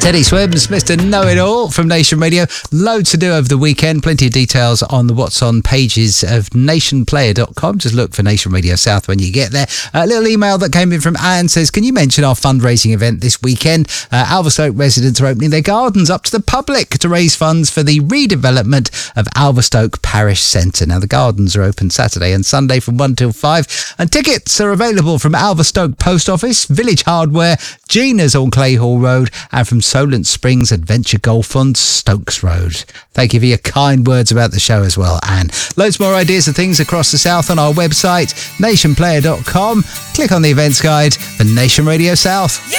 Teddy Swims, Mr. Know-It-All from Nation Radio. Loads to do over the weekend. Plenty of details on the What's On pages of nationplayer.com. Just look for Nation Radio South when you get there. A little email that came in from Anne says, can you mention our fundraising event this weekend? Alverstoke residents are opening their gardens up to the public to raise funds for the redevelopment of Alverstoke Parish Centre. Now, the gardens are open Saturday and Sunday from 1 till 5, and tickets are available from Alverstoke Post Office, Village Hardware, Gina's on Clay Hall Road, and from Solent Springs Adventure Golf on Stokes Road. Thank you for your kind words about the show as well, Anne. Loads more ideas of things across the south on our website, nationplayer.com. Click on the events guide for Nation Radio South.